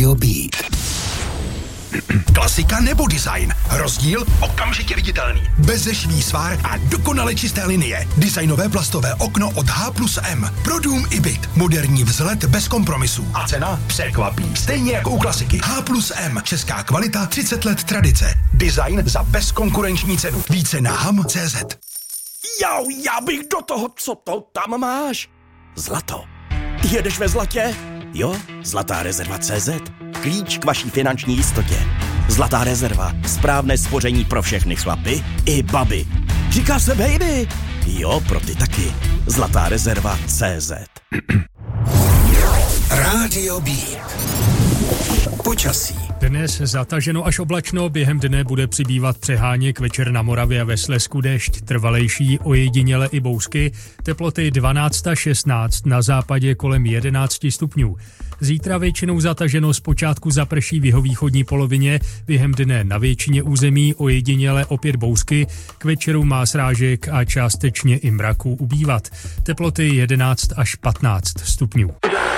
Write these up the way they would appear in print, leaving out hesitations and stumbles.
Radio Beat. Klasika nebo design? Rozdíl okamžitě viditelný. Bezešvý svar a dokonale čisté linie. Designové plastové okno od H+M. Pro dům i byt. Moderní vzhled bez kompromisů. A cena překvapí. Stejně jako u klasiky. H+M. Česká kvalita, 30 let tradice. Design za bezkonkurenční cenu. Více na ham.cz. Jau, já bych do toho, co to tam máš? Zlato. Jedeš ve zlatě? Jo, Zlatá rezerva CZ. Klíč k vaší finanční jistotě. Zlatá rezerva. Správné spoření pro všechny chlapy i baby. Říká se baby. Jo, pro ty taky. Zlatá rezerva CZ. Radio Beat. Počasí. Dnes zataženo až oblačno, během dne bude přibývat přeháněk, večer na Moravě a ve Slezsku déšť, trvalejší ojediněle i bouřky, teploty 12 až 16, na západě kolem 11 stupňů. Zítra většinou zataženo, zpočátku zaprší v jihovýchodní polovině, během dne na většině území ojediněle opět bouřky, k večeru má srážek a částečně i mraků ubývat. Teploty 11 až 15 stupňů.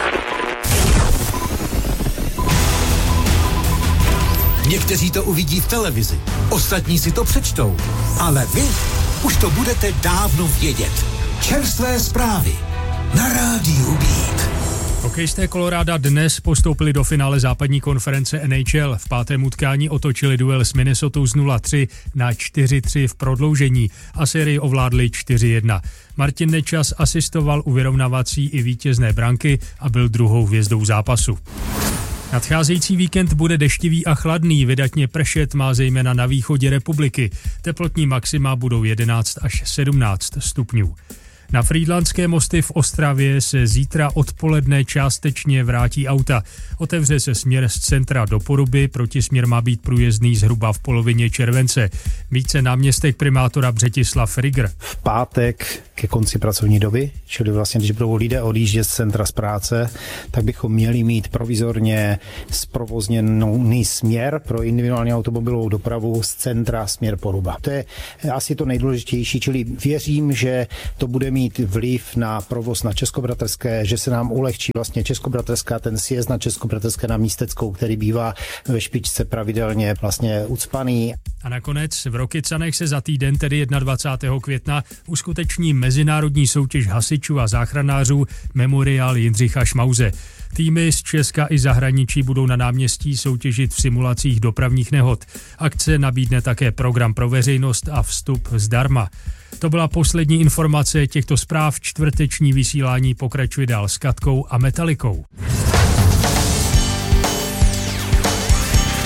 Někteří to uvidí v televizi, ostatní si to přečtou, ale vy už to budete dávno vědět. Čerstvé zprávy na Rádiu Beat. Hokejisté Colorada dnes postoupili do finále západní konference NHL. V pátém utkání otočili duel s Minnesotou z 0-3 na 4-3 v prodloužení a sérii ovládli 4-1. Martin Nečas asistoval u vyrovnavací i vítězné branky a byl druhou hvězdou zápasu. Nadcházející víkend bude deštivý a chladný, vydatně pršet má zejména na východě republiky. Teplotní maxima budou 11 až 17 stupňů. Na Frýdlantské mosty v Ostravě se zítra odpoledne částečně vrátí auta. Otevře se směr z centra do Poruby, protisměr má být průjezdný zhruba v polovině července. Více náměstek primátora Břetislav Rigr. V pátek ke konci pracovní doby, čili vlastně, když budou lidé odjíždět z centra z práce, tak bychom měli mít provizorně zprovozněný směr pro individuální automobilovou dopravu z centra směr Poruba. To je asi to nejdůležitější, čili věřím, že to bude mít vliv na provoz na Českobratrské, že se nám ulehčí vlastně Českobratrská, ten sjezd na Českobratrské na Místeckou, který bývá ve špičce pravidelně vlastně ucpaný. A nakonec v Rokycanech se za týden, tedy 21. května, uskuteční mezinárodní soutěž hasičů a záchranářů Memoriál Jindřicha Šmauze. Týmy z Česka i zahraničí budou na náměstí soutěžit v simulacích dopravních nehod. Akce nabídne také program pro veřejnost a vstup zdarma. To byla poslední informace těchto zpráv. Čtvrteční vysílání pokračuje dál s Katkou a Metalikou.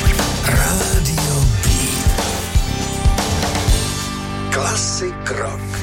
Radio Beat. Classic rock.